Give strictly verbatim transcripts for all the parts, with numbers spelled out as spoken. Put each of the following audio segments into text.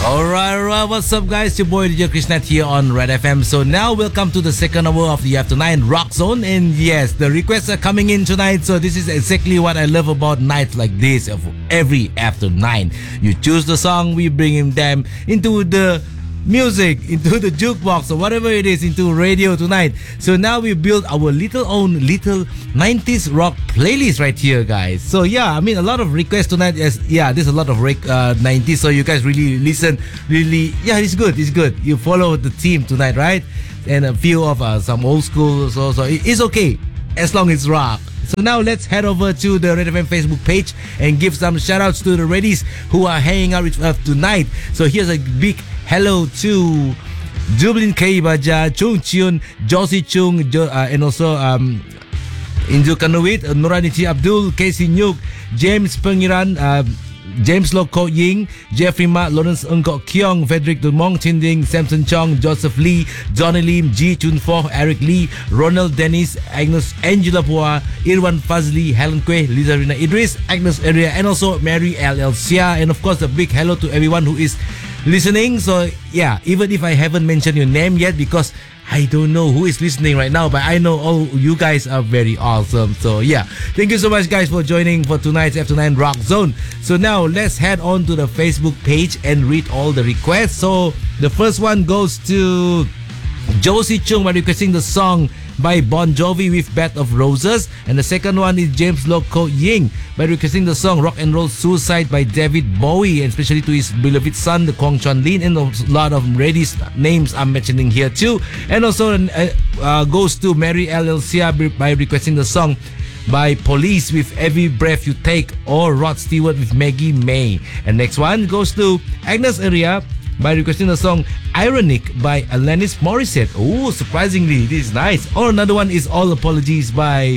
Alright, alright, what's up guys? Your boy D J Krishna here on Red F M. So now welcome to the second hour of the After nine Rock Zone. And yes, the requests are coming in tonight. So this is exactly what I love about nights like this of every After nine. You choose the song, we bring them into the music, into the jukebox or whatever it is, into radio tonight. So now we build our little own little nineties rock playlist right here, guys. So yeah, I mean a lot of requests tonight. Yes, yeah, there's a lot of uh, nineties. So you guys really listen, really, yeah, it's good, it's good. You follow the team tonight, right? And a few of uh, some old school. So so it's okay as long as it's rock. So now let's head over to the Red F M Facebook page and give some shout outs to the Reddies who are hanging out with us tonight. So here's a big hello to Dublin K. Baja, Chung Chiun, Josie Chung, jo, uh, and also um, Indu Kanuit, Nuranichi Abdul, Casey Nyuk, James Pengiran, uh, James Lo Ko Ying, Jeffrey Ma, Lawrence Ngok Kyong, Frederick Dumong, Tinding, Samson Chong, Joseph Lee, Johnny Lim, Ji Chun Fo, Eric Lee, Ronald Dennis, Agnes Angela Pua, Irwan Fazli, Helen Kwe, Liza Rina Idris, Agnes Area, and also Mary L L Sia. And of course, a big hello to everyone who is listening. So yeah, even if I haven't mentioned your name yet, because I don't know who is listening right now, but I know all you guys are very awesome. So yeah, thank you so much guys for joining for tonight's After nine Rock Zone. So now let's head on to the Facebook page and read all the requests. So the first one goes to Josie Chung by requesting the song by Bon Jovi with Bed of Roses, and the second one is James Lo Ko Ying by requesting the song Rock and Roll Suicide by David Bowie, and especially to his beloved son, the Kwang Chuan Lin, and a lot of Reddy's names I'm mentioning here too. And also uh, uh, goes to Mary L L Sia by requesting the song by Police with Every Breath You Take, or Rod Stewart with Maggie May. And next one goes to Agnes Area by requesting the song Ironic by Alanis Morissette. Oh, surprisingly, this is nice. Or another one is All Apologies by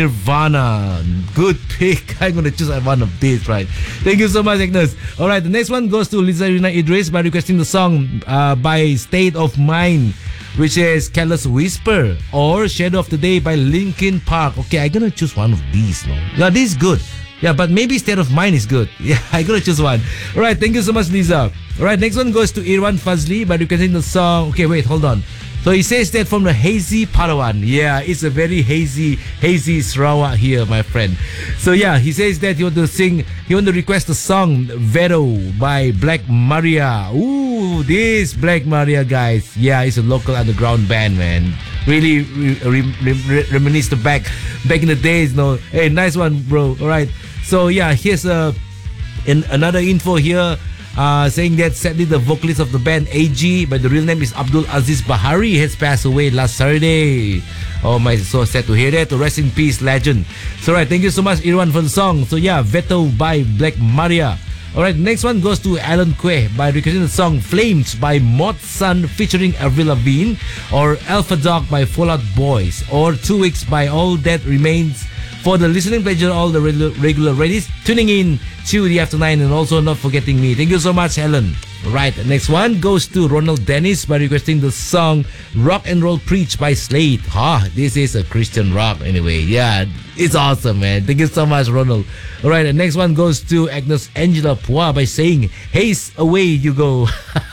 Nirvana. Good pick. I'm gonna choose one of these, right? Thank you so much, Agnes. Alright, the next one goes to Liza Rina Idris by requesting the song uh, by State of Mind, which is Careless Whisper, or Shadow of the Day by Linkin Park. Okay, I'm gonna choose one of these. No, yeah, this is good. Yeah, but maybe State of Mind is good. Yeah, I gotta choose one. Alright, thank you so much, Lisa. Alright, next one goes to Irwan Fazli by requesting the song. Okay, wait, hold on. So he says that from the hazy Palawan. Yeah, it's a very hazy, hazy Sarawak here, my friend. So yeah, he says that he want to sing, he want to request the song Vero by Black Maria. Ooh, this Black Maria, guys. Yeah, it's a local underground band, man. Really re- re- re- reminisce the back, back in the days. No, hey, nice one, bro. Alright. So yeah, here's a, in, another info here. Uh, saying that sadly the vocalist of the band A G, but the real name is Abdul Aziz Bahari, has passed away last Saturday. Oh my, so sad to hear that. Rest in peace, legend. So right, thank you so much, Irwan, for the song. So yeah, Veto by Black Maria. Alright, next one goes to Alan Kwe by requesting the song Flames by Mod Sun featuring Avril Lavigne, or Alpha Dog by Fallout Boys, or Two Weeks by All That Remains. For the listening pleasure, all the regular, regular Reddies tuning in to the After nine, and also not forgetting me. Thank you so much, Helen. Right, next one goes to Ronald Dennis by requesting the song Rock and Roll Preach by Slade. Ah, this is a Christian rock anyway. Yeah, it's awesome, man. Thank you so much, Ronald. Alright, the next one goes to Agnes Angela Pua by saying Haze Away You Go.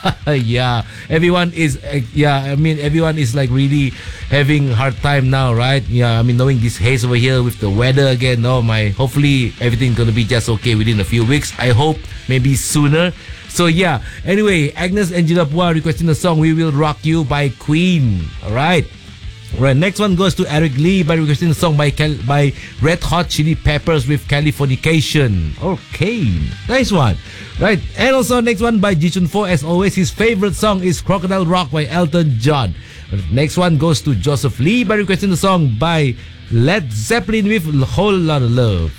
Yeah, everyone is, uh, yeah, I mean, everyone is like really having hard time now, right? Yeah, I mean, knowing this haze over here with the weather again. Oh my, hopefully everything's gonna be just okay within a few weeks. I hope maybe sooner. So yeah, anyway, Agnes Angela Pua requesting the song We Will Rock You by Queen. Alright. Right, next one goes to Eric Lee by requesting the song by Cal- by Red Hot Chili Peppers with Californication. Okay, nice one. Right, and also next one by Ji Chun Fo. As always, his favorite song is Crocodile Rock by Elton John. Next one goes to Joseph Lee by requesting the song by Led Zeppelin with A Whole Lot of Love.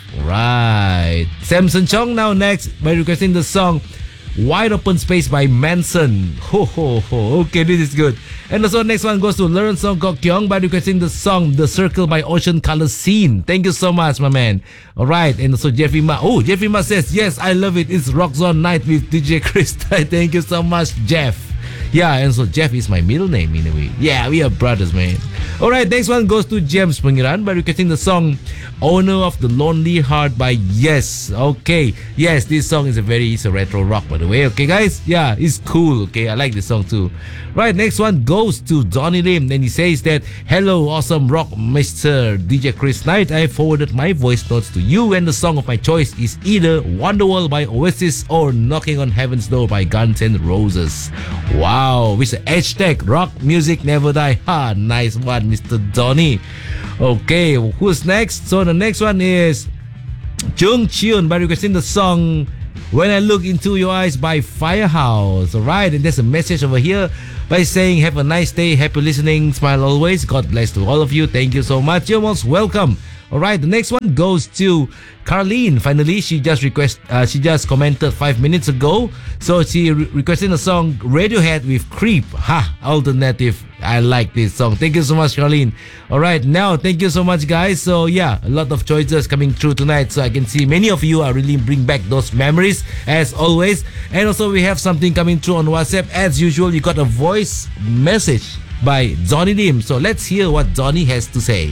Right, Samson Chong now next by requesting the song Wide Open Space by Manson. Ho ho ho. Okay, this is good. And also next one goes to Lawrence Song Kok Kyong by requesting the song The Circle by Ocean Color Scene. Thank you so much, my man. Alright, and also Jeffrey Ma. Oh, Jeffrey Ma says, yes, I love it. It's Rock Zone Night with D J Chris. Thank you so much, Jeff. Yeah, and so Jeff is my middle name in a way. Yeah, we are brothers, man. Alright, next one goes to James Pengiran by requesting the song Owner of the Lonely Heart by Yes. Okay, yes, this song is a very it's a retro rock, by the way. Okay, guys, yeah, it's cool. Okay, I like this song too. Right, next one goes to Donny Lim, and he says that hello, awesome rock, Mister D J Chris Knight. I forwarded my voice notes to you, and the song of my choice is either Wonderwall by Oasis or Knocking on Heaven's Door by Guns N' Roses. Wow, with the hashtag rock music never die. Ha, nice one, Mister Donny. Okay, who's next? So the next one is Jung Cheon by requesting the song When I Look Into Your Eyes by Firehouse. Alright, and there's a message over here by saying have a nice day, happy listening, smile always, God bless to all of you, thank you so much, you're most welcome. Alright, the next one goes to Carlene. Finally, she just request, uh, she just commented five minutes ago. So she re- requested a song Radiohead with Creep. Ha, alternative. I like this song. Thank you so much, Carlene. Alright, now thank you so much, guys. So yeah, a lot of choices coming through tonight. So I can see many of you are really bring back those memories as always. And also we have something coming through on WhatsApp. As usual, you got a voice message by Donny Lim. So let's hear what Donny has to say.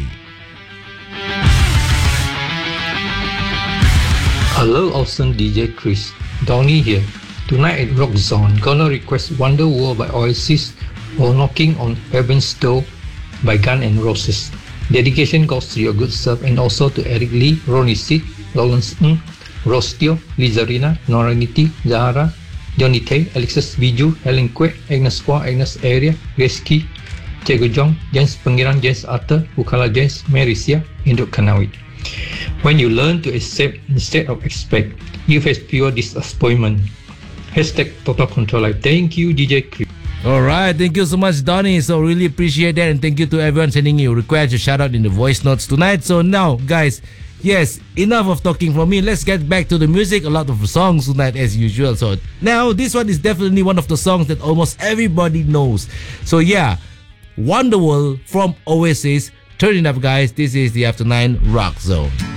Hello, awesome D J Chris. Donny here. Tonight at Rock Zone, gonna request Wonderwall by Oasis or Knocking on Heaven's Door by Guns N' Roses. Dedication goes to your good self and also to Eric Lee, Ronnie Sid, Lawrence Ng, Rostio, Lizarina, Noraniti, Zahara, Johnny Tay, Alexis Biju, Helen Kwek, Agnes Kwa, Agnes Area, Grace Key, Cego Jong, James Pengiran, James Arthur, Bukala James, Mary Sia, Induk Kanawit. When you learn to accept instead of expect, you face pure disappointment. Hashtag Total Control Life. Thank you, D J Chris. Alright, thank you so much, Donny. So really appreciate that, and thank you to everyone sending you requests to shout out in the voice notes tonight. So now, guys, yes, enough of talking from me. Let's get back to the music. A lot of songs tonight as usual. So now this one is definitely one of the songs that almost everybody knows. So yeah, Wonderwall from Oasis. Turn it up, guys. This is the After Nine Rock Zone.